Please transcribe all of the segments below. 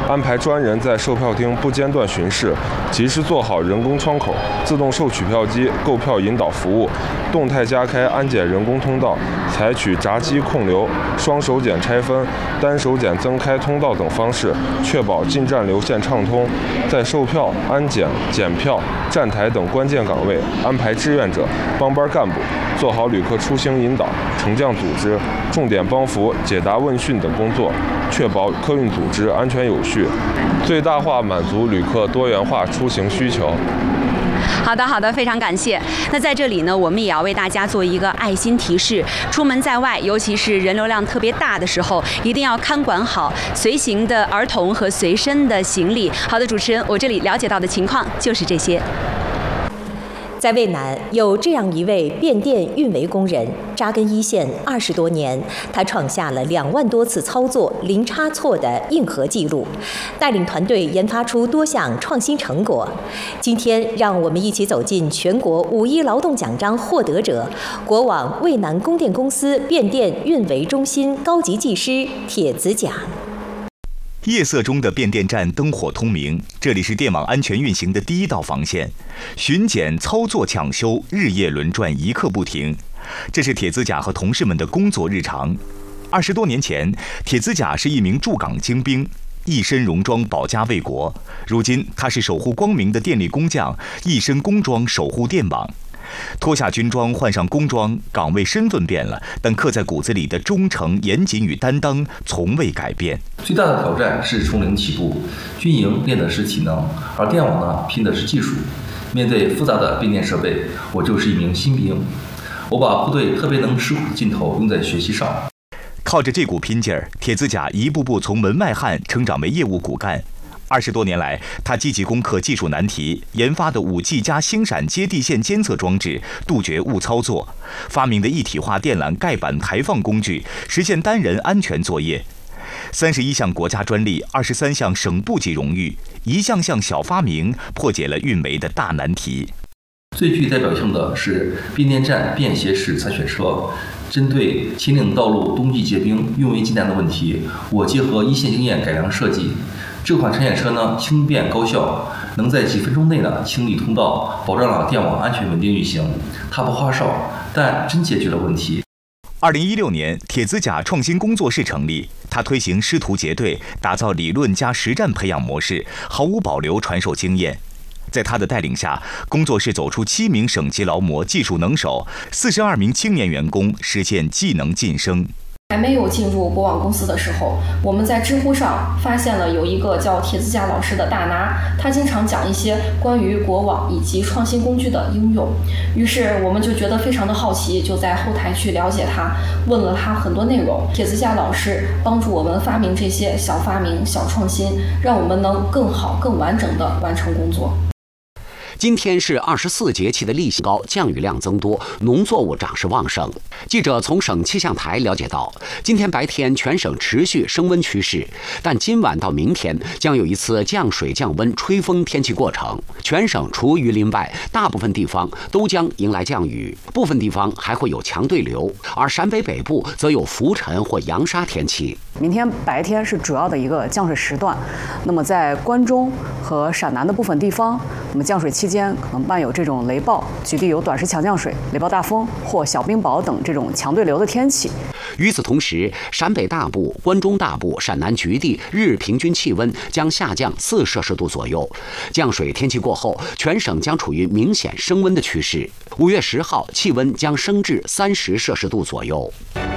安排专人在售票厅不间断巡视，及时做好人工窗口、自动售取票机、购票引导服务，动态加开安检人工通道，采取闸机控流、双手检拆分、单手检增开通道等方式，确保进站流线畅通。在售票、安检、检票、站台等关键岗位安排志愿者、帮班干部，做好旅客出行引导、乘降组织、重点帮扶、解答问讯等工作，确保客运组织安全有序，最大化满足旅客多元化出行需求。 好的，非常感谢。那在这里呢，我们也要为大家做一个爱心提示：出门在外，尤其是人流量特别大的时候，一定要看管好随行的儿童和随身的行李。好的，主持人，我这里了解到的情况就是这些。 在渭南有这样一位变电运维工人，扎根一线20多年，他创下了2万多次操作零差错的硬核记录，带领团队研发出多项创新成果。今天，让我们一起走进全国5·1劳动奖章获得者——国网渭南供电公司变电运维中心高级技师铁子甲。 夜色中的变电站灯火通明，这里是电网安全运行的第一道防线。巡检、操作、抢修，日夜轮转，一刻不停。这是铁子甲和同事们的工作日常。20多年前，铁子甲是一名驻港精兵，一身戎装保家卫国。如今，他是守护光明的电力工匠，一身工装守护电网。脱下军装，换上工装，岗位身份变了，但刻在骨子里的忠诚、严谨与担当从未改变。 最大的挑战是从零起步，军营练的是体能，而电网呢拼的是技术。面对复杂的变电设备，我就是一名新兵。我把部队特别能吃苦的劲头用在学习上。 靠着这股拼劲儿，铁子甲一步步从门外汉成长为业务骨干。20多年来，他积极攻克技术难题，研发的5G 加星闪接地线监测装置，杜绝误操作；发明的一体化电缆盖板排放工具，实现单人安全作业。31项国家专利，23项省部级荣誉，一项项小发明破解了运维的大难题。 最具代表性的是变电站便携式采雪车。针对秦岭道路冬季结冰、运维艰难的问题，我结合一线经验改良设计。这款铲雪车呢，轻便高效，能在几分钟内呢清理通道，保障了电网安全稳定运行。它不花哨，但真解决了问题。 2016年，铁子甲创新工作室成立，他推行师徒结对，打造理论加实战培养模式，毫无保留传授经验。在他的带领下，工作室走出7名省级劳模、技术能手，42名青年员工实现技能晋升。 还没有进入国网公司的时候，我们在知乎上发现了有一个叫铁子甲老师的大拿，他经常讲一些关于国网以及创新工具的应用。于是我们就觉得非常的好奇，就在后台去了解他，问了他很多内容。铁子甲老师帮助我们发明这些小发明、小创新，让我们能更好、更完整地完成工作。 今天是24节气的例行高，降雨量增多，农作物长势旺盛。记者从省气象台了解到，今天白天全省持续升温趋势，但今晚到明天将有一次降水降温、吹风天气过程。全省除榆林外，大部分地方都将迎来降雨，部分地方还会有强对流，而陕北北部则有浮尘或扬沙天气。 明天白天是主要的一个降水时段，那么在关中和陕南的部分地方，那么降水期间可能伴有这种雷暴，局地有短时强降水、雷暴大风或小冰雹等这种强对流的天气。 与此同时，陕北大部、关中大部、陕南局地日平均气温将下降4摄氏度左右。降水天气过后，全省将处于明显升温的趋势。5月10号，气温将升至30摄氏度左右。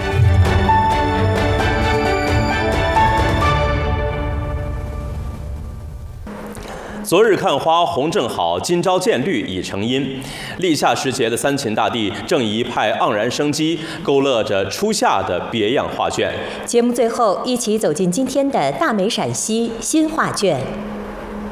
昨日看花红正好，今朝见绿已成阴。立夏时节的三秦大地正一派盎然生机，勾勒着初夏的别样画卷。 节目最后，一起走进今天的大美陕西新画卷。